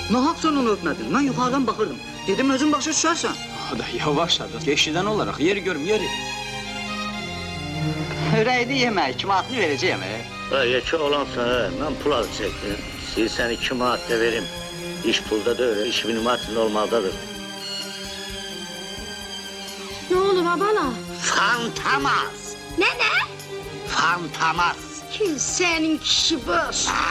Nahaq sən onu öpmədin. Mən yuxarıdan baxırdım. Dedim özün başa düşərsən. Da yavaş hadi. Eşidən olarak yeri görüm yeri. Ürəkli yemək, kimatını verəcəyəm. Yekə olansan, mən pul alacaqdım. İstəyirsən 2 manat da verim. İş pulda da öyle, 2000 manat normaldadır. Ne oldu babana? Fantamas! Ne? Fantamas! Kim senin kişi boş?